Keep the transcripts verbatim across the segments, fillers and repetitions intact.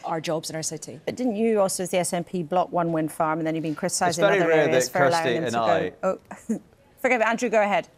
our jobs in our city. But didn't you also, as the S N P, block one wind farm and then you've been criticised in very other rare areas that for Kirsty allowing them and to I- go? Oh, forgive me, Andrew, go ahead.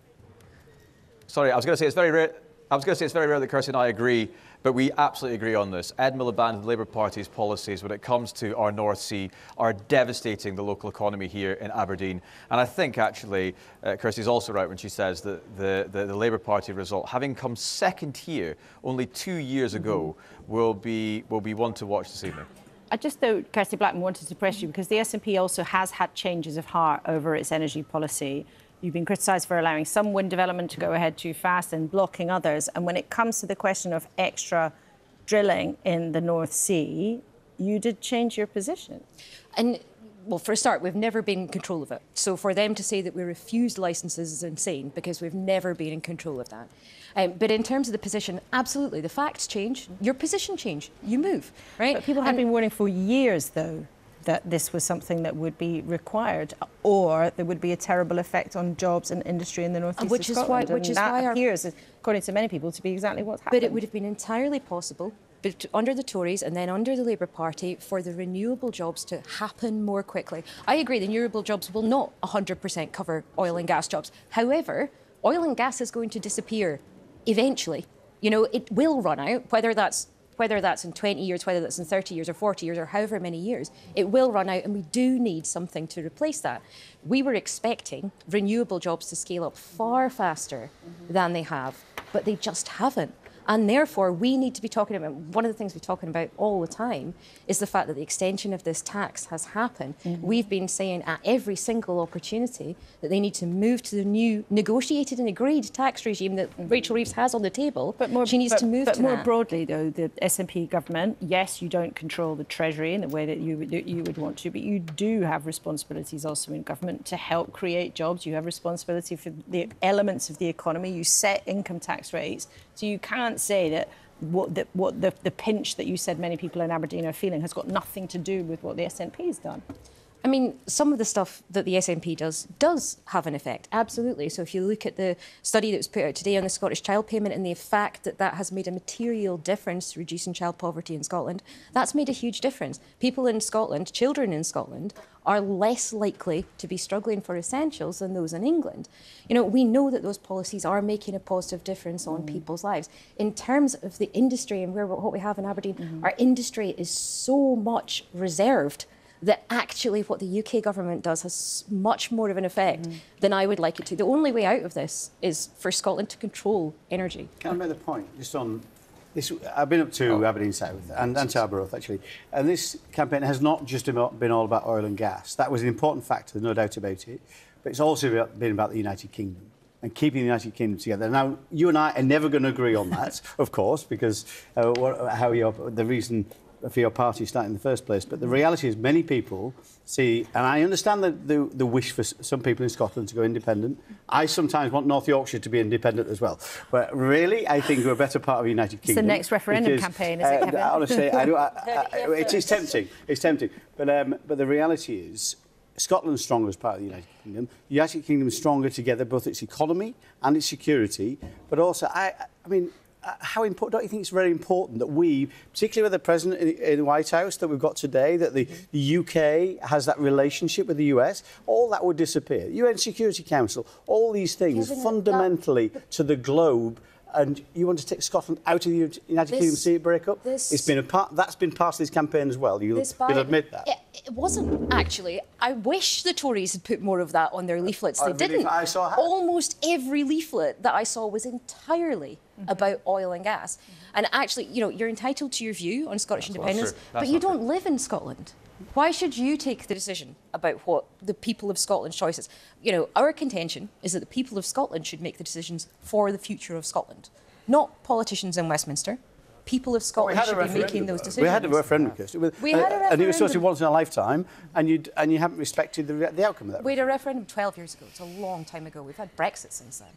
Sorry, I was going to say it's very rare. I was going to say it's very rare that Kirsty and I agree, but we absolutely agree on this. Ed Miliband and the Labour Party's policies when it comes to our North Sea are devastating the local economy here in Aberdeen. And I think actually uh, Kirsty's also right when she says that the, the, the Labour Party result, having come second here only two years ago, mm-hmm. will be will be one to watch this evening. I just thought Kirsty Blackman wanted to press you because the S N P also has had changes of heart over its energy policy. You've been criticised for allowing some wind development to go ahead too fast and blocking others. And when it comes to the question of extra drilling in the North Sea, you did change your position. And, well, for a start, we've never been in control of it. So for them to say that we refused licences is insane because we've never been in control of that. Um, but in terms of the position, absolutely, the facts change, your position change, you move, right? But people have and been warning for years, though, that this was something that would be required, or there would be a terrible effect on jobs and industry in the north east which of is Scotland. why, which and is that why our, appears, according to many people, to be exactly what's happened. But it would have been entirely possible, but under the Tories and then under the Labour Party, for the renewable jobs to happen more quickly. I agree, the renewable jobs will not one hundred percent cover oil and gas jobs. However, oil and gas is going to disappear eventually. You know, it will run out, whether that's whether that's in twenty years, whether that's in thirty years or forty years or however many years, it will run out and we do need something to replace that. We were expecting renewable jobs to scale up far faster mm-hmm. than they have, but they just haven't. And therefore, we need to be talking about, one of the things we're talking about all the time is the fact that the extension of this tax has happened. Mm-hmm. We've been saying at every single opportunity that they need to move to the new negotiated and agreed tax regime that mm-hmm. Rachel Reeves has on the table. But more, she needs but, to move but to more that. broadly, though, the S N P government, yes, you don't control the Treasury in the way that you, that you would want to, but you do have responsibilities also in government to help create jobs. You have responsibility for the elements of the economy. You set income tax rates. So you can't say that what, the, what the, the pinch that you said many people in Aberdeen are feeling has got nothing to do with what the S N P has done. I mean, some of the stuff that the S N P does does have an effect, absolutely. So if you look at the study that was put out today on the Scottish Child Payment and the fact that that has made a material difference to reducing child poverty in Scotland, that's made a huge difference. People in Scotland, children in Scotland, are less likely to be struggling for essentials than those in England. You know, we know that those policies are making a positive difference on mm. people's lives. In terms of the industry and where, what we have in Aberdeen, mm-hmm. our industry is so much reserved that actually what the U K government does has much more of an effect mm. than I would like it to. The only way out of this is for Scotland to control energy. Can I make the point, just on this? I've been up to oh. Aberdeen South and, and to Arbroath, actually, and this campaign has not just been all about oil and gas. That was an important factor, no doubt about it, but it's also been about the United Kingdom and keeping the United Kingdom together. Now, you and I are never going to agree on that, of course, because uh, what, how you're, the reason for your party starting in the first place. But the reality is many people see, and I understand the, the, the wish for some people in Scotland to go independent. I sometimes want North Yorkshire to be independent as well. But really, I think we're a better part of the United Kingdom. It's the next referendum because, campaign, is it, Kevin? Uh, honestly, I do, I, I, I, it is tempting. It's tempting. But, um, but the reality is, Scotland's stronger as part of the United Kingdom. The United Kingdom is stronger together, both its economy and its security. But also, I, I mean, how important, don't you think it's very important that we, particularly with the President in, in the White House that we've got today, that the, the U K has that relationship with the U S, all that would disappear. U N Security Council, all these things Kevin, fundamentally that, to the globe, and you want to take Scotland out of the United this, Kingdom, see it break up? This, it's been a part, that's been part of this campaign as well. You'll, you'll admit that. It, it wasn't, actually. I wish the Tories had put more of that on their leaflets. They didn't. I saw how. Almost every leaflet that I saw was entirely mm-hmm. about oil and gas. Mm-hmm. And actually, you know, you're entitled to your view on Scottish That's independence, but you don't true. live in Scotland. Why should you take the decision about what the people of Scotland's choices? You know, our contention is that the people of Scotland should make the decisions for the future of Scotland, not politicians in Westminster. People of Scotland well, we should be making those decisions. We had a referendum, Kirsty. We uh, had a referendum. And it was supposed to be once in a lifetime, and you and you haven't respected the, the outcome of that. We had a referendum twelve years ago. It's a long time ago. We've had Brexit since then.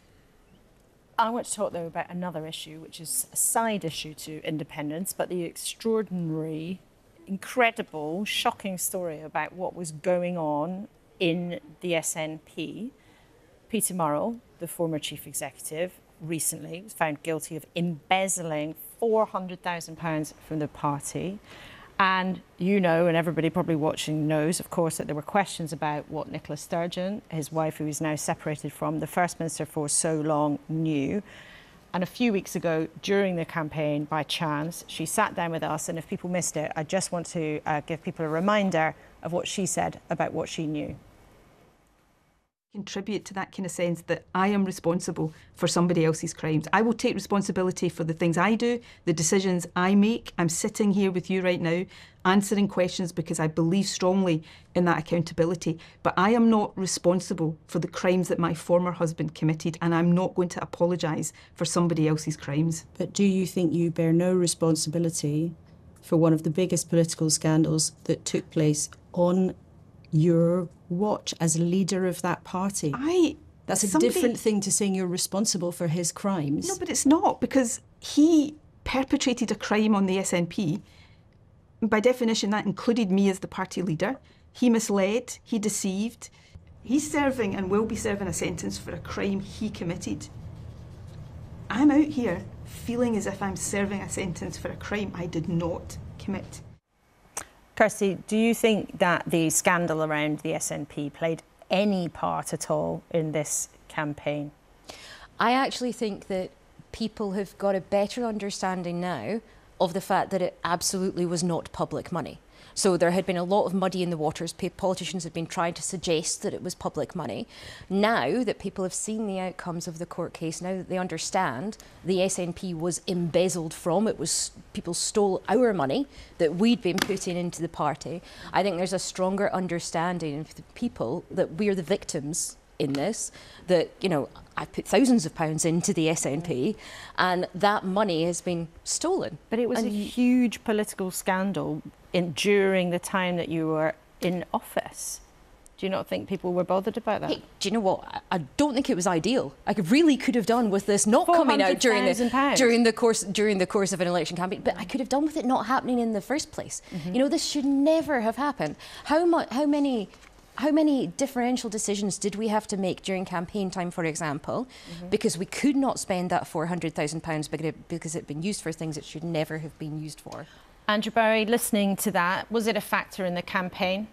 I want to talk, though, about another issue, which is a side issue to independence, but the extraordinary, incredible, shocking story about what was going on in the S N P. Peter Murrell, the former chief executive, recently was found guilty of embezzling four hundred thousand pounds from the party. And you know, and everybody probably watching knows, of course, that there were questions about what Nicola Sturgeon, his wife, who is now separated from the First Minister for so long, knew. And a few weeks ago, during the campaign, by chance, she sat down with us. And if people missed it, I just want to uh, give people a reminder of what she said about what she knew. Contribute to that kind of sense that I am responsible for somebody else's crimes. I will take responsibility for the things I do, the decisions I make. I'm sitting here with you right now answering questions because I believe strongly in that accountability. But I am not responsible for the crimes that my former husband committed, and I'm not going to apologise for somebody else's crimes. But do you think you bear no responsibility for one of the biggest political scandals that took place on your watch as leader of that party? I... That's a somebody, different thing to saying you're responsible for his crimes. No, but it's not, because he perpetrated a crime on the S N P. By definition, that included me as the party leader. He misled, he deceived. He's serving and will be serving a sentence for a crime he committed. I'm out here feeling as if I'm serving a sentence for a crime I did not commit. Kirsty, do you think that the scandal around the S N P played any part at all in this campaign? I actually think that people have got a better understanding now of the fact that it absolutely was not public money. So there had been a lot of muddy in the waters. Politicians had been trying to suggest that it was public money. Now that people have seen the outcomes of the court case, now that they understand the S N P was embezzled from, it was people stole our money that we'd been putting into the party, I think there's a stronger understanding of the people that we're the victims in this, that, you know, I put thousands of pounds into the S N P and that money has been stolen. But it was and a huge political scandal in, during the time that you were in office. Do you not think people were bothered about that? Hey, do you know what? I, I don't think it was ideal. I could, really could have done with this not coming out during the during the course during the course of an election campaign, but I could have done with it not happening in the first place. Mm-hmm. You know, this should never have happened. How much? How many? How many differential decisions did we have to make during campaign time, for example, mm-hmm. because we could not spend that four hundred thousand pounds because it had been used for things it should never have been used for? Andrew Barry, listening to that, was it a factor in the campaign?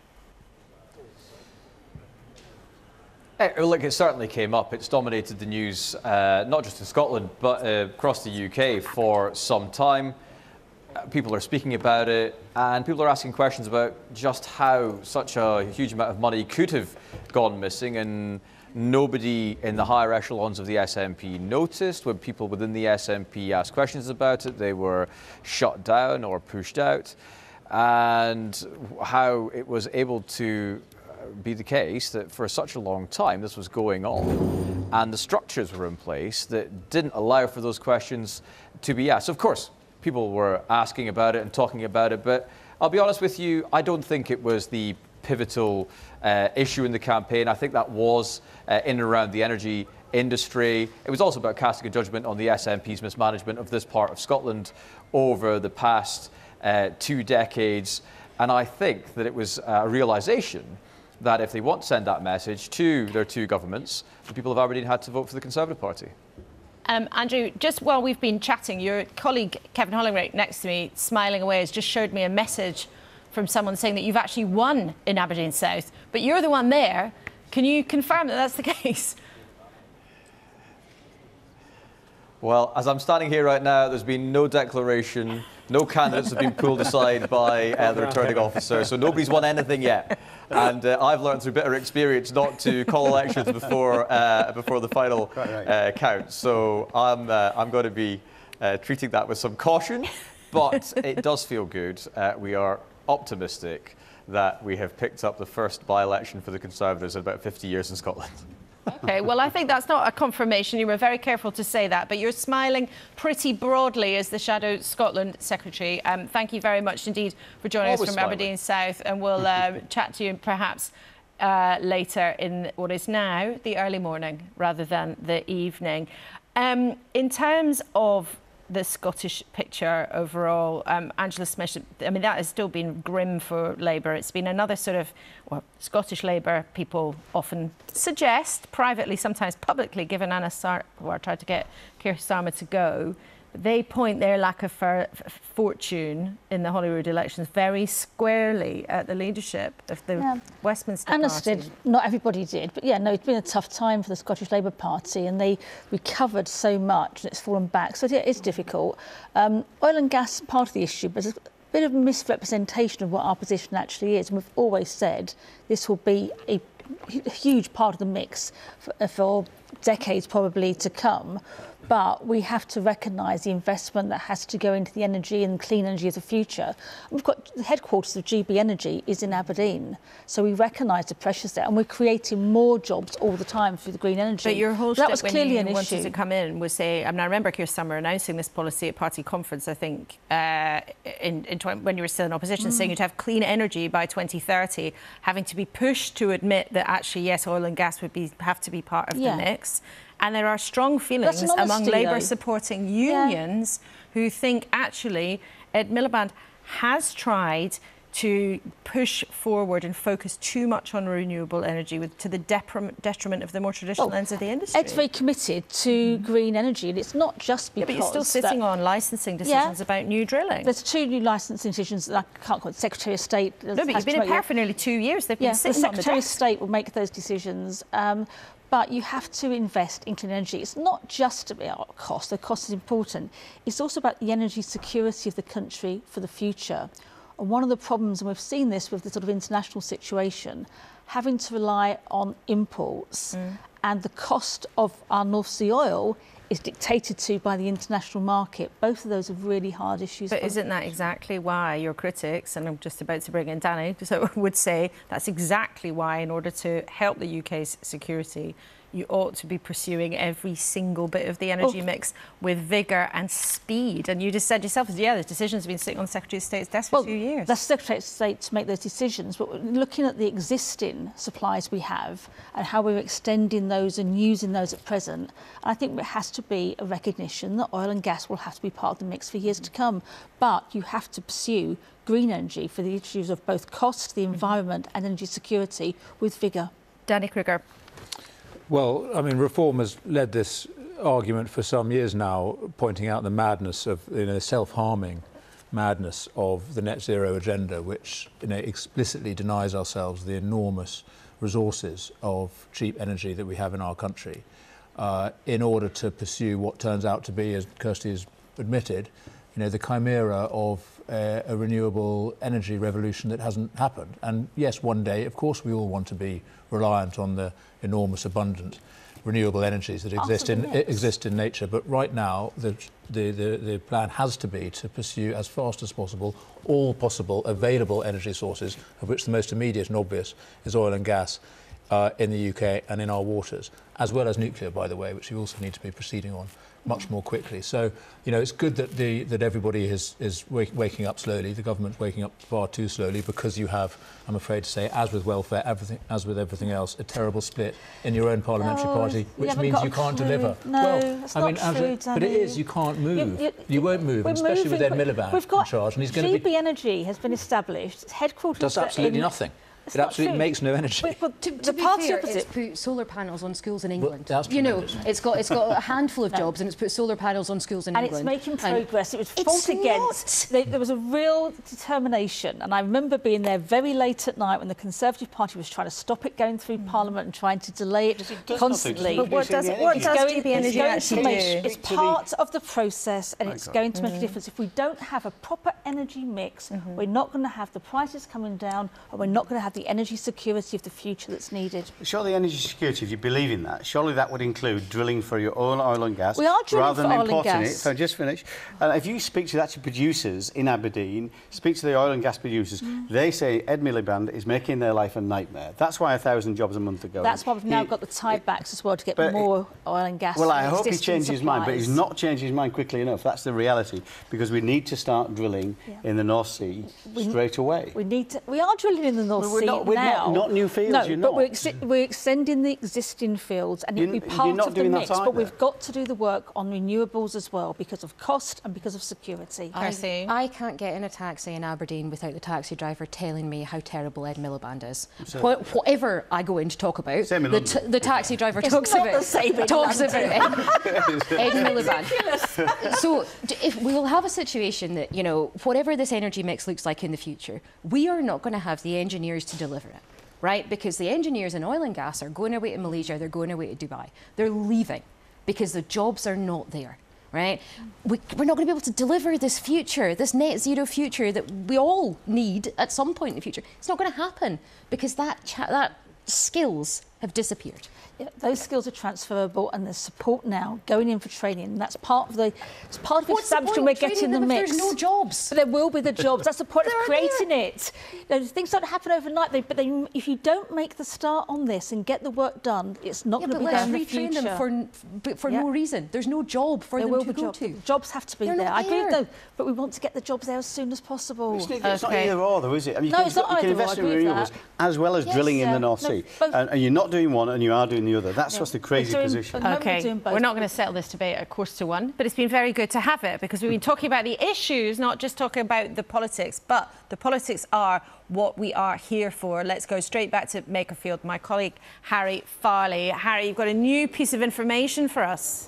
Uh, look, it certainly came up. It's dominated the news, uh, not just in Scotland, but uh, across the U K for some time. People are speaking about it, and people are asking questions about just how such a huge amount of money could have gone missing, and nobody in the higher echelons of the S N P noticed. When people within the S N P asked questions about it, they were shut down or pushed out, and how it was able to be the case that for such a long time this was going on, and the structures were in place that didn't allow for those questions to be asked. Of course, people were asking about it and talking about it, but I'll be honest with you, I don't think it was the pivotal uh, issue in the campaign. I think that was uh, in and around the energy industry. It was also about casting a judgment on the S N P's mismanagement of this part of Scotland over the past uh, two decades. And I think that it was a realisation that if they want to send that message to their two governments, the people of Aberdeen had to vote for the Conservative Party. Um, Andrew, just while we've been chatting, your colleague Kevin Hollingrick next to me, smiling away, has just showed me a message from someone saying that you've actually won in Aberdeen South, but you're the one there. Can you confirm that that's the case? Well, as I'm standing here right now, there's been no declaration, no candidates have been pulled aside by uh, the returning officer, so nobody's won anything yet. And uh, I've learned through bitter experience not to call elections before uh, before the final uh, count. So I'm uh, I'm going to be uh, treating that with some caution, but it does feel good. Uh, we are optimistic that we have picked up the first by-election for the Conservatives in about fifty years in Scotland. OK, well, I think that's not a confirmation. You were very careful to say that, but you're smiling pretty broadly as the Shadow Scotland Secretary. Um, thank you very much indeed for joining Always us from smiling. Aberdeen South, and we'll uh, chat to you perhaps uh, later in what is now the early morning rather than the evening. Um, in terms of the Scottish picture overall, um, Angela Smith, I mean, that has still been grim for Labour. It's been another sort of, well, Scottish Labour people often suggest, privately, sometimes publicly, given Anna Sarwar tried to get Keir Starmer to go, they point their lack of for, fortune in the Holyrood elections very squarely at the leadership of the yeah. Westminster Anna Party. did, not everybody did, but yeah, no, it's been a tough time for the Scottish Labour Party, and they recovered so much and it's fallen back. So yeah, it's difficult. Um, oil and gas is part of the issue, but it's a bit of a misrepresentation of what our position actually is. And we've always said this will be a huge part of the mix for, for decades probably to come. But we have to recognise the investment that has to go into the energy and clean energy of the future. We've got the headquarters of G B Energy is in Aberdeen, so we recognise the pressures there, and we're creating more jobs all the time through the green energy. But your whole that was when clearly you an wanted issue. to come in was say, I mean, I remember Keir Starmer announcing this policy at party conference, I think, uh, in, in when you were still in opposition, mm. saying you'd have clean energy by twenty thirty, having to be pushed to admit that actually, yes, oil and gas would be have to be part of yeah. the mix. And there are strong feelings honesty, among Labour though. supporting unions yeah. who think actually Ed Miliband has tried to push forward and focus too much on renewable energy with, to the detriment, detriment of the more traditional well, ends of the industry. Ed's very committed to mm. green energy, and it's not just because... Yeah, but you're still sitting that, on licensing decisions yeah, about new drilling. There's two new licensing decisions that I can't call it. Secretary of State... No, but you've been in power for nearly two years. They've been yeah, sitting the on the Secretary of desk. State will make those decisions. Um, But you have to invest in clean energy. It's not just about cost. The cost is important. It's also about the energy security of the country for the future. And one of the problems, and we've seen this with the sort of international situation, having to rely on imports mm. and the cost of our North Sea oil is dictated to by the international market. Both of those are really hard issues. But isn't that exactly why your critics, and I'm just about to bring in Danny, so would say that's exactly why, in order to help the U K's security, you ought to be pursuing every single bit of the energy oh. mix with vigour and speed. And you just said yourself, yeah, the decisions have been sitting on the Secretary of State's desk for well, two years. That's the Secretary of State to make those decisions, but looking at the existing supplies we have and how we're extending those and using those at present, I think there has to be a recognition that oil and gas will have to be part of the mix for years to come. But you have to pursue green energy for the issues of both cost, the environment and energy security with vigour. Danny Kruger. Well, I mean, Reform has led this argument for some years now, pointing out the madness of, you know, self-harming madness of the net zero agenda, which, you know, explicitly denies ourselves the enormous resources of cheap energy that we have in our country, uh, in order to pursue what turns out to be, as Kirsty has admitted, you know, the chimera of uh, a renewable energy revolution that hasn't happened. And yes, one day, of course, we all want to be reliant on the enormous, abundant renewable energies that exist in exist in nature. But right now, the, the the the plan has to be to pursue as fast as possible all possible available energy sources, of which the most immediate and obvious is oil and gas uh, in the U K and in our waters, as well as nuclear, by the way, which we also need to be proceeding on much more quickly. So, you know, it's good that the that everybody is is wake, waking up slowly. The government's waking up far too slowly, because you have, I'm afraid to say, as with welfare, everything, as with everything else, a terrible split in your own parliamentary no, party, which means you can't clue. deliver. No, well, that's I not mean, true, as a, but it is. You can't move. You, you, you won't move, especially with Ed Miliband we've got in charge, and he's going to G B be. Energy has been established. Its headquarters Does absolutely in, nothing. It's It absolutely true. makes no energy. But, but to, to the be party fair, opposite- it's put solar panels on schools in England. that's you know, tremendous. it's got it's got a handful of jobs, and it's put solar panels on schools in and England. it's making And progress. It was it's fought against. They, there was a real determination, and I remember being there very late at night when the Conservative Party was trying to stop it going through mm. Parliament and trying to delay it does constantly. nothing. But what does, It's what It's does going, G B Energy it's going to actually make, do? it's part of the process, and My it's God. going to make Mm. a difference. If we don't have a proper energy mix, mm-hmm. we're not going to have the prices coming down, and we're not going to have the energy security of the future that's needed. Surely energy security, if you believe in that, surely that would include drilling for your own oil and gas We are drilling rather for than oil and importing gas. it. So just finish. Uh, if you speak to actually producers in Aberdeen, speak to the oil and gas producers, mm. they say Ed Miliband is making their life a nightmare. That's why a thousand jobs a month ago. That's why we've now he, got the tiebacks as well to get but more oil and gas. Well, I from hope he existing changes his mind, but he's supplies. not changing his mind quickly enough. That's the reality, because we need to start drilling Yeah. in the North Sea We- straight away. We need to. We are drilling in the North Well, we're opportunity not, with now. Not, not new fields, no, you're but not. we're, ex we're extending the existing fields, and it'll You're- be you're part not of the doing that mix. But either. we've got to do the work on renewables as well, because of cost and because of security. Kirsty? I, I can't get in a taxi in Aberdeen without the taxi driver telling me how terrible Ed Miliband is. Wh whatever I go in to talk about, Same in the, London. t the taxi driver It's talks not about the same in talks London. about Ed, Ed Miliband. So d- if we will have a situation that, you know, whatever this energy mix looks like in the future, we are not going to have the engineers to deliver it, right? Because the engineers in oil and gas are going away to Malaysia, they're going away to Dubai. They're leaving because the jobs are not there. Right? We, we're not going to be able to deliver this future, this net zero future that we all need at some point in the future. It's not going to happen because that, cha that skills have disappeared. Yeah, those skills are transferable, and there's support now going in for training. And that's part of the it's part of What's the establishing point we're of getting the training them if mix. there's no jobs? But there will be the jobs. That's the point of They're creating it. You know, things don't happen overnight. They, but they, if you don't make the start on this and get the work done, it's not Yeah, going to but be let's there in the retrain future. them for, n- f- for Yeah. no reason. There's no job for there them will to be go jobs. to. Jobs have to be They're there. not I agree, there. though. But we want to get the jobs there as soon as possible. It's, it's not Okay. either or, though, is it? I mean, you No, can, it's not you can either or, invest I in agree with renewables that. as well as Yes, drilling in yeah. the North No, Sea. both. And, and you're not doing one and you are doing the other. That's Yeah. what's the We're crazy doing- position. at the moment we're Okay, doing both. we're not going to settle this debate at quarter to one, but it's been very good to have it because we've been talking about the issues, not just talking about the politics, but the politics are what we are here for. Let's go straight back to Makerfield, my colleague Harry Farley. Harry, you've got a new piece of information for us.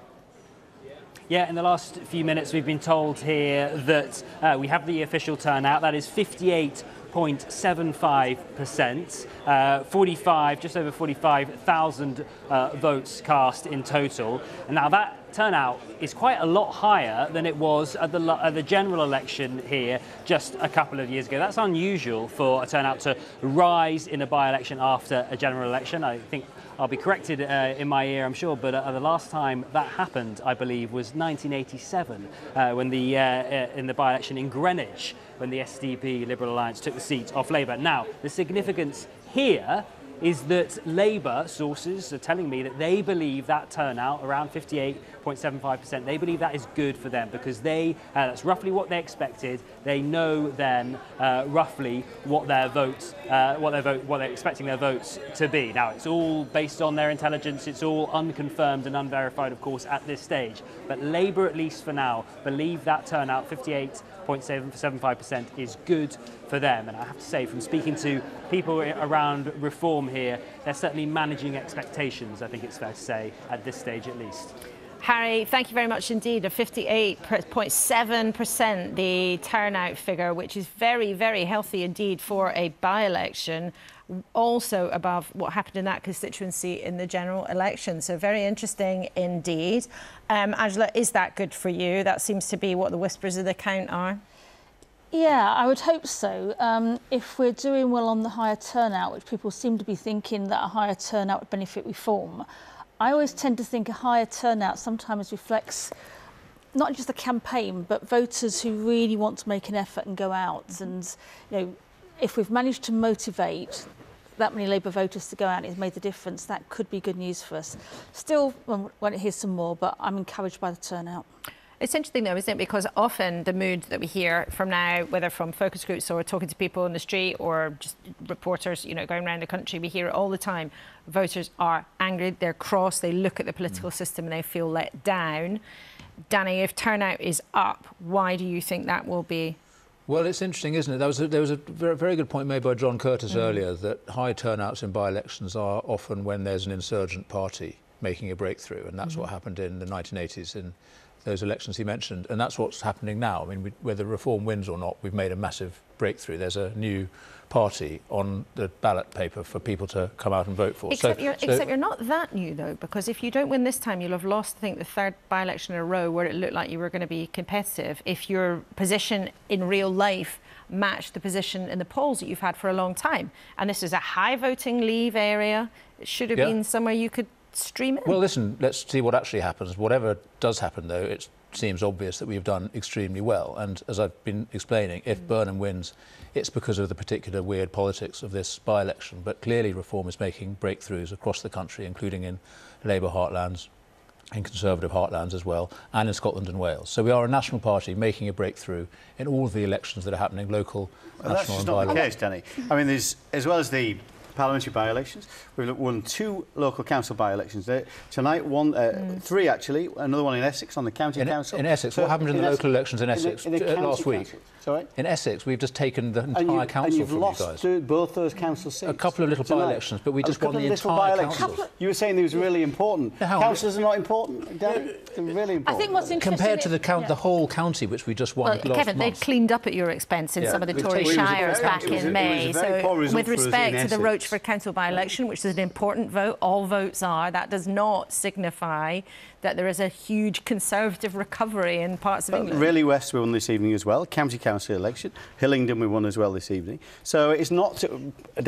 Yeah, in the last few minutes we've been told here that uh, we have the official turnout, that is fifty-eight point seven five percent, uh, forty-five, just over forty-five thousand uh, votes cast in total. And now that turnout is quite a lot higher than it was at the, at the general election here just a couple of years ago. That's unusual for a turnout to rise in a by-election after a general election. I think I'll be corrected uh, in my ear, I'm sure, but uh, the last time that happened, I believe, was nineteen eighty-seven, uh, when the uh, uh, in the by-election in Greenwich, when the S D P Liberal Alliance took the seat off Labour. Now, the significance here is that Labour sources are telling me that they believe that turnout, around fifty-eight point seven five percent, they believe that is good for them because they, uh, that's roughly what they expected. They know then uh, roughly what their votes, uh, what their vote, what they're expecting their votes to be. Now, it's all based on their intelligence. It's all unconfirmed and unverified, of course, at this stage. But Labour, at least for now, believe that turnout, fifty-eight point seven five percent, is good for them. And I have to say, from speaking to people around reform here, they're certainly managing expectations, I think it's fair to say, at this stage at least. Harry, thank you very much indeed. A fifty-eight point seven percent, the turnout figure, which is very, very healthy indeed for a by-election, also above what happened in that constituency in the general election. So very interesting indeed. Um, Angela, is that good for you? That seems to be what the whispers of the count are. Yeah, I would hope so. Um, if we're doing well on the higher turnout, which people seem to be thinking that a higher turnout would benefit reform, I always tend to think a higher turnout sometimes reflects not just the campaign, but voters who really want to make an effort and go out. And, you know, if we've managed to motivate that many Labour voters to go out and it's made the difference, that could be good news for us. Still, well, won't hear some more, but I'm encouraged by the turnout. It's interesting though, isn't it? Because often the mood that we hear from now, whether from focus groups or talking to people in the street or just reporters, you know, going around the country, we hear it all the time. Voters are angry, they're cross, they look at the political mm. system and they feel let down. Danny, if turnout is up, why do you think that will be? Well, it's interesting, isn't it? There was a, there was a very, very good point made by John Curtis mm. earlier that high turnouts in by-elections are often when there's an insurgent party making a breakthrough, and that's mm. what happened in the nineteen eighties in those elections he mentioned, and that's what's happening now. I mean, we, whether Reform wins or not, we've made a massive breakthrough. There's a new party on the ballot paper for people to come out and vote for. Except, so, you're, so except you're not that new, though, because if you don't win this time, you'll have lost, I think, the third by-election in a row where it looked like you were going to be competitive. If your position in real life matched the position in the polls that you've had for a long time, and this is a high voting Leave area, it should have yeah. been somewhere you could stream in. Well, listen, let's see what actually happens. Whatever does happen, though, it seems obvious that we've done extremely well. And as I've been explaining, if mm. Burnham wins, it's because of the particular weird politics of this by-election. But clearly Reform is making breakthroughs across the country, including in Labour heartlands. in Conservative heartlands as well, and in Scotland and Wales. So we are a national party making a breakthrough in all of the elections that are happening, local, well, national and by-elections. That's just not the case, Danny. I mean, there's, as well as the parliamentary by-elections, we've won two local council by-elections there. Tonight, one, uh, mm. three actually, another one in Essex on the county in, council. In Essex, so what happened in, in the local elections in Essex in the, in the last week? Council. Sorry? In Essex, we've just taken the entire and you, council and you've from lost you guys. To both those council seats. A couple of little tonight. by-elections, but we just a won the little entire council. You were saying it was really important. Yeah, Councillors are not important, Danny. They're really important. I think what's interesting compared to the count, yeah. the whole county, which we just won. Well, Kevin, they cleaned up at your expense in yeah. some of the We've Tory shires back in May. So, with respect to the Rochford Council by-election, which is an important vote, all votes are. That does not signify that there is a huge Conservative recovery in parts of well, England. Raleigh West we won this evening as well. County Council election. Hillingdon we won as well this evening. So it's not